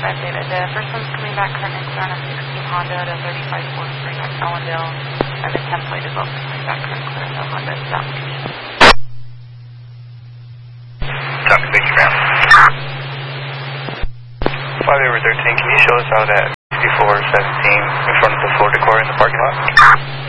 5 Beta. The first one's coming back current on a 16 Honda to 35 Ford Spring at Allendale, and the template is also coming back current clear in the Honda South. Copy, thank you, ma'am. 5 over 13, can you show us out at 5417 in front of the Ford Accord in the parking lot?